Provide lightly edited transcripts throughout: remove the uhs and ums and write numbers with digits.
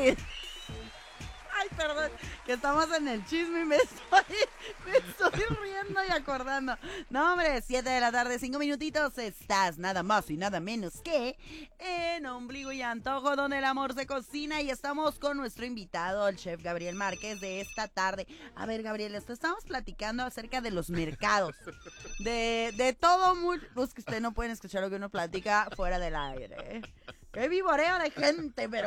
Sí. Ay, perdón, que estamos en el chisme y me estoy riendo y acordando. No, hombre, 7 de la tarde, 5 minutitos, estás nada más y nada menos que en Ombligo y Antojo, donde el amor se cocina, y estamos con nuestro invitado, el chef Gabriel Márquez, de esta tarde. A ver, Gabriel, estamos platicando acerca de los mercados, de todo muy... Pues que ustedes no pueden escuchar lo que uno platica fuera del aire, ¿eh? ¡Qué vivoreo de gente, pero...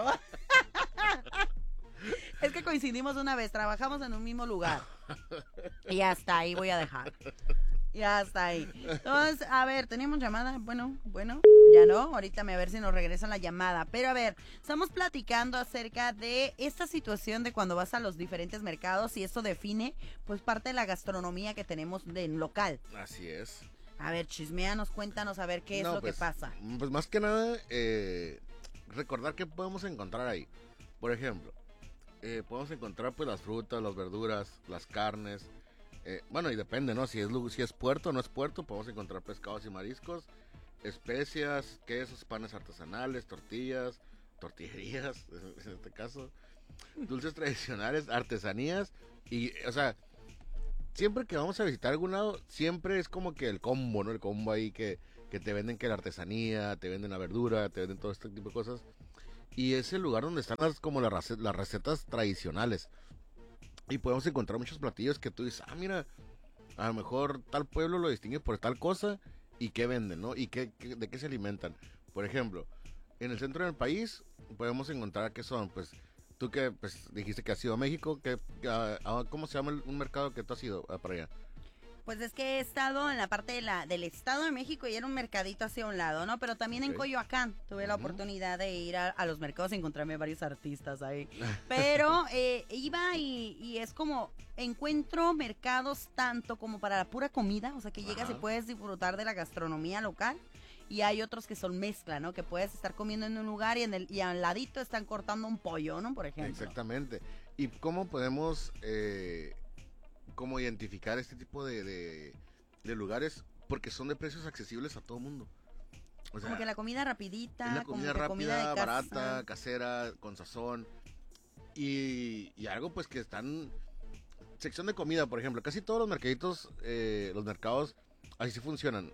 Es que coincidimos una vez, trabajamos en un mismo lugar. Y hasta ahí voy a dejar. Y hasta ahí. Entonces, a ver, ¿teníamos llamada? Bueno, ya no. Ahorita a ver si nos regresa la llamada. Pero a ver, estamos platicando acerca de esta situación de cuando vas a los diferentes mercados y esto define, pues, parte de la gastronomía que tenemos del local. Así es. A ver, chisméanos, cuéntanos a ver qué es lo que pasa. Pues más que nada, recordar qué podemos encontrar ahí. Por ejemplo, podemos encontrar pues las frutas, las verduras, las carnes. Bueno, y depende, ¿no? Si es puerto o no es puerto, podemos encontrar pescados y mariscos, especias, quesos, panes artesanales, tortillerías, en este caso, dulces tradicionales, artesanías. Y, o sea, siempre que vamos a visitar algún lado, siempre es como que el combo, ¿no? El combo ahí que te venden que la artesanía, te venden la verdura, te venden todo este tipo de cosas. Y es el lugar donde están las recetas tradicionales. Y podemos encontrar muchos platillos que tú dices, mira, a lo mejor tal pueblo lo distingue por tal cosa y qué venden, ¿no? Y de qué se alimentan. Por ejemplo, en el centro del país podemos encontrar que son, pues, tú que pues, dijiste que has ido a México, ¿cómo se llama un mercado que tú has ido para allá? Pues es que he estado en la parte del Estado de México y era un mercadito hacia un lado, ¿no? Pero también en Coyoacán tuve la oportunidad de ir a los mercados y encontrarme varios artistas ahí. Pero iba y es como, encuentro mercados tanto como para la pura comida, o sea que llegas y puedes disfrutar de la gastronomía local. Y hay otros que son mezcla, ¿no? Que puedes estar comiendo en un lugar y al ladito están cortando un pollo, ¿no? Por ejemplo. Exactamente. ¿Y cómo podemos... cómo identificar este tipo de lugares? Porque son de precios accesibles a todo mundo. O sea, como que la comida rapidita, es la comida como rápida, comida de barata, casa, casera, con sazón. Y algo pues que están... Sección de comida, por ejemplo. Casi todos los mercaditos, los mercados, así funcionan.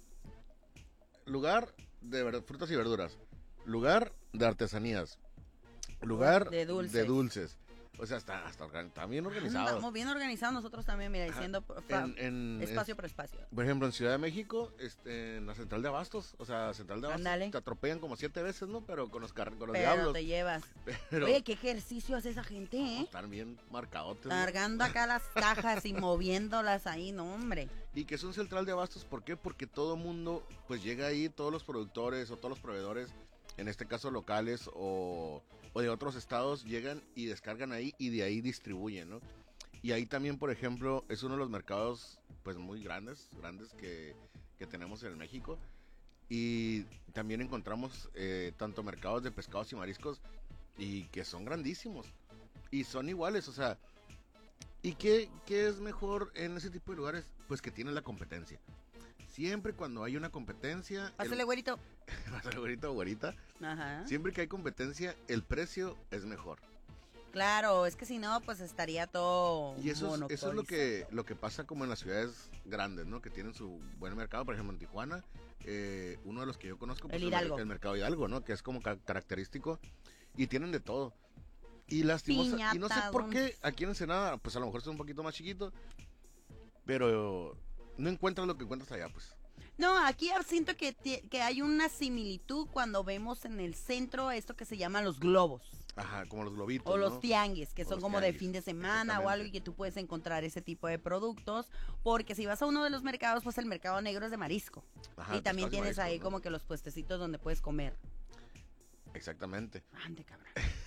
Lugar de frutas y verduras. Lugar de artesanías. Lugar de dulces. O sea, está bien organizado. Estamos bien organizados nosotros también, mira, diciendo espacio por espacio. Por ejemplo, en Ciudad de México, en la central de abastos, te atropellan como 7 veces, ¿no? Pero con los diablos. Pero te llevas. Oye, ¿qué ejercicio hace esa gente, Están bien marcadotes. Cargando acá las cajas y moviéndolas ahí, no, hombre. Y que es un central de abastos, ¿por qué? Porque todo mundo, pues llega ahí, todos los productores o todos los proveedores, en este caso locales o de otros estados, llegan y descargan ahí y de ahí distribuyen, ¿no? Y ahí también, por ejemplo, es uno de los mercados pues muy grandes que tenemos en México. Y también encontramos tanto mercados de pescados y mariscos y que son grandísimos y son iguales, o sea, ¿y qué es mejor en ese tipo de lugares? Pues que tienen la competencia. Siempre cuando hay una competencia... Pásale, güerito. Pásale, güerito o güerita. Ajá. Siempre que hay competencia, el precio es mejor. Claro, es que si no, pues estaría todo y eso es lo que pasa como en las ciudades grandes, ¿no? Que tienen su buen mercado. Por ejemplo, en Tijuana, uno de los que yo conozco, pues, el mercado Hidalgo, ¿no? Que es como característico. Y tienen de todo. Y lastimosa. Piñata, y no sé por qué aquí en Ensenada, pues a lo mejor es un poquito más chiquito, pero no encuentras lo que encuentras allá, pues. No, aquí siento que hay una similitud cuando vemos en el centro esto que se llaman los globos. Ajá, como los globitos, o ¿no? los tianguis, que son como de fin de semana o algo, y que tú puedes encontrar ese tipo de productos, porque si vas a uno de los mercados, pues el mercado negro es de marisco. Ajá, y también tienes marisco, ahí, ¿no? Como que los puestecitos donde puedes comer. Exactamente. Ande, cabrón.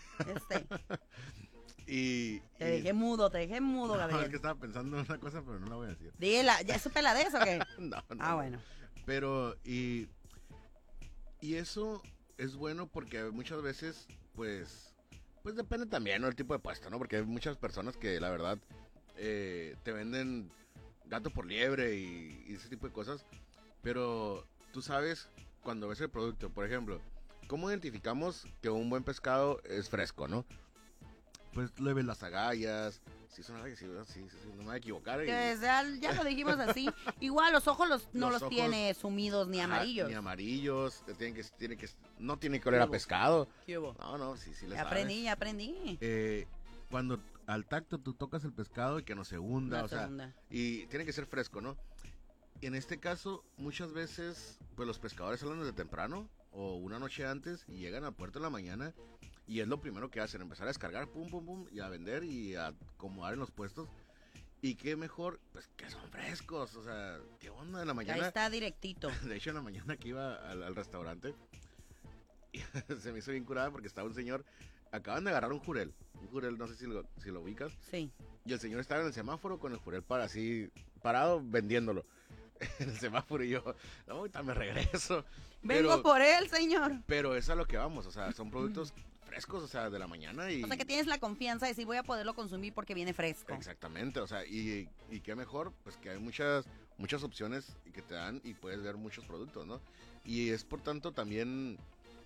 Te dejé mudo, Gabriel. No, es que estaba pensando en una cosa, pero no la voy a decir. Dila, ¿ya supe la de eso o qué? No. Bueno. Pero, y eso es bueno porque muchas veces, pues depende también, ¿no? El tipo de puesto, ¿no? Porque hay muchas personas que, la verdad, te venden gato por liebre y ese tipo de cosas. Pero tú sabes, cuando ves el producto, por ejemplo, ¿cómo identificamos que un buen pescado es fresco, no? Pues le ves las agallas. Sí, son agallas, sí, ¿verdad? Sí, no me voy a equivocar. Que ya lo dijimos así. Igual los ojos no los ojos, tiene sumidos ni ajá, amarillos. Ni amarillos. No tiene que oler a pescado. ¿Qué hubo? No, sí le Ya aprendí. Cuando al tacto tú tocas el pescado y que no se hunda, y tiene que ser fresco, ¿no? En este caso, muchas veces, pues los pescadores salen desde temprano o una noche antes y llegan al puerto en la mañana y es lo primero que hacen, empezar a descargar, pum, pum, pum, y a vender y a acomodar en los puestos. Y qué mejor, pues que son frescos, o sea, qué onda en la mañana. Ahí está directito. De hecho, en la mañana que iba al restaurante, se me hizo bien curada porque estaba un señor, acaban de agarrar un jurel, no sé si lo ubicas. Sí. Y el señor estaba en el semáforo con el jurel parado vendiéndolo. En el semáforo y yo, no, ahorita me regreso. Vengo por él, señor. Pero es a lo que vamos, o sea, son productos frescos, o sea, de la mañana y... O sea, que tienes la confianza de decir voy a poderlo consumir porque viene fresco. Exactamente, o sea, y qué mejor, pues que hay muchas opciones y que te dan y puedes ver muchos productos, ¿no? Y es por tanto también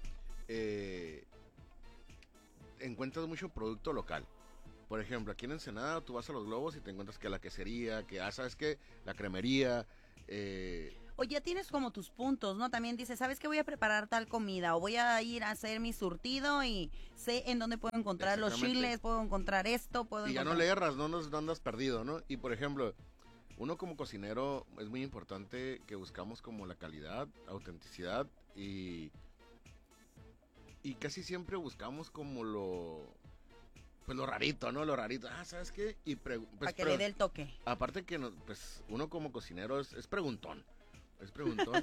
encuentras mucho producto local. Por ejemplo, aquí en Ensenada tú vas a Los Globos y te encuentras que la quesería, que ¿sabes qué? La cremería... O ya tienes como tus puntos, ¿no? También dices, ¿sabes qué? Voy a preparar tal comida o voy a ir a hacer mi surtido y sé en dónde puedo encontrar los chiles, puedo encontrar esto, y ya no le erras, no andas perdido, ¿no? Y por ejemplo, uno como cocinero es muy importante que buscamos como la calidad, autenticidad y casi siempre buscamos como lo rarito, ¿no? Lo rarito. ¿Sabes qué? Y pues, para que le dé el toque. Aparte que pues uno como cocinero es preguntón. Es preguntón.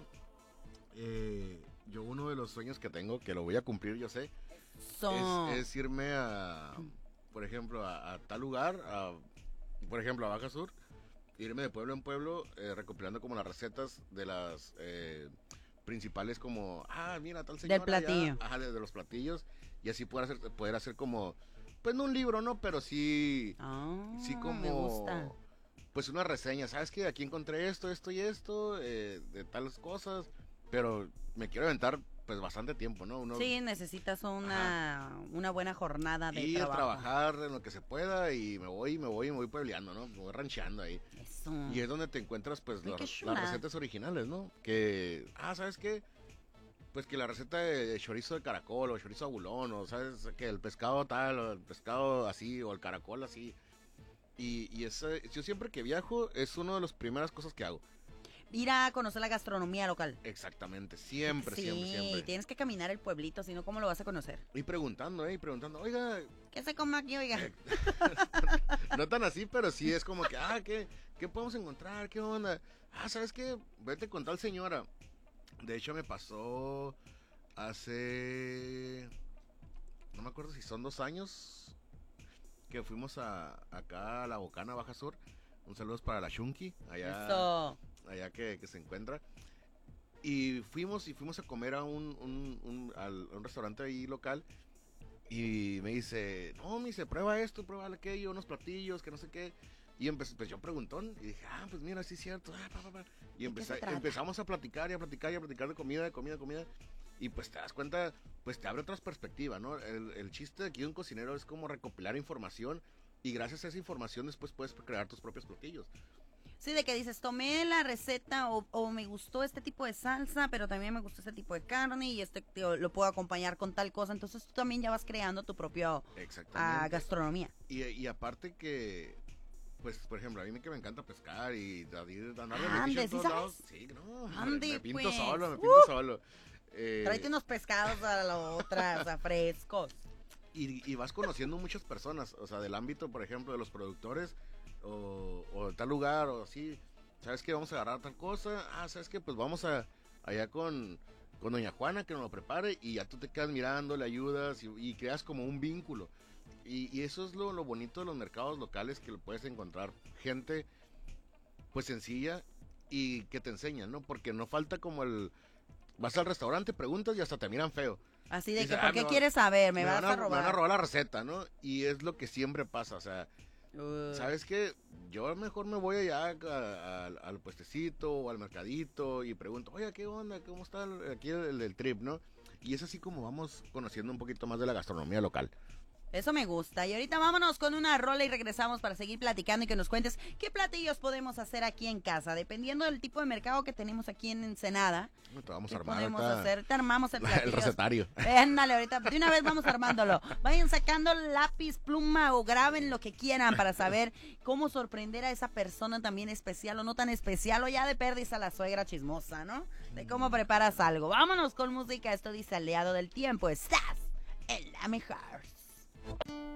Yo uno de los sueños que tengo, que lo voy a cumplir, yo sé, es irme por ejemplo, a tal lugar, por ejemplo, a Baja Sur, irme de pueblo en pueblo, recopilando como las recetas de las principales como, mira, tal señora. Del platillo. De los platillos, y así poder hacer como, pues no un libro, ¿no? Pero sí como... Me gusta. Pues una reseña, ¿sabes qué? Aquí encontré esto y esto, de tales cosas, pero me quiero aventar pues bastante tiempo, ¿no? Sí, necesitas una buena jornada de trabajo. Y trabajo. Trabajar en lo que se pueda y me voy puebleando, ¿no? Me voy rancheando ahí. Eso. Y es donde te encuentras pues las recetas originales, ¿no? Que, ¿sabes qué? Pues que la receta de chorizo de caracol o chorizo abulón, o sabes que el pescado tal, o el pescado así, o el caracol así. Y yo siempre que viajo es una de las primeras cosas que hago. Ir a conocer la gastronomía local. Exactamente, siempre. Sí, tienes que caminar el pueblito, si no, ¿cómo lo vas a conocer? Y preguntando, oiga... ¿Qué se come aquí, oiga? No tan así, pero sí es como que, ¿qué podemos encontrar? ¿Qué onda? ¿Sabes qué? Vete con tal señora. De hecho, me pasó hace... No me acuerdo si son 2 años... que fuimos acá a La Bocana, Baja Sur. Un saludo para la Shunki, allá que se encuentra. Y fuimos a comer a un restaurante ahí local. Y me dice, prueba esto, prueba aquello, unos platillos, que no sé qué. Y pues yo preguntón y dije, pues mira, sí es cierto. Y empezamos a platicar de comida. Y pues te das cuenta, pues te abre otras perspectivas, ¿no? El chiste de aquí de un cocinero es como recopilar información y gracias a esa información después puedes crear tus propios platillos. Sí, de que dices, tomé la receta o me gustó este tipo de salsa, pero también me gustó este tipo de carne y lo puedo acompañar con tal cosa. Entonces tú también ya vas creando tu propia gastronomía. Y aparte que... Pues, por ejemplo, a mí que me encanta pescar y andar de todos lados. Sí, no, me pinto pues. solo. Tráete unos pescados a la otra, o sea, frescos. Y vas conociendo muchas personas, o sea, del ámbito, por ejemplo, de los productores o de tal lugar o así. ¿Sabes qué? Vamos a agarrar tal cosa. ¿Sabes qué? Pues vamos allá con doña Juana que nos lo prepare y ya tú te quedas mirando, le ayudas y creas como un vínculo. Y eso es lo bonito de los mercados locales, que lo puedes encontrar gente pues sencilla y que te enseñan, ¿no? Porque no falta como vas al restaurante, preguntas y hasta te miran feo. Así de que, ¿por qué quieres saber? Me vas a robar. Me van a robar la receta, ¿no? Y es lo que siempre pasa, o sea, ¿sabes qué? Yo mejor me voy allá al puestecito o al mercadito y pregunto, oye, ¿qué onda? ¿Cómo está aquí el trip, no? Y es así como vamos conociendo un poquito más de la gastronomía local. Eso me gusta. Y ahorita vámonos con una rola y regresamos para seguir platicando y que nos cuentes qué platillos podemos hacer aquí en casa, dependiendo del tipo de mercado que tenemos aquí en Ensenada. Te vamos a ¿Qué armar podemos ahorita hacer? Te armamos el platillo. el recetario. Ándale, ahorita de una vez vamos armándolo. Vayan sacando lápiz, pluma o graben lo que quieran para saber cómo sorprender a esa persona también especial o no tan especial, o ya de perdiz a la suegra chismosa, ¿no? De cómo preparas algo. Vámonos con música. Esto dice Aliado del Tiempo. Estás en la mejor.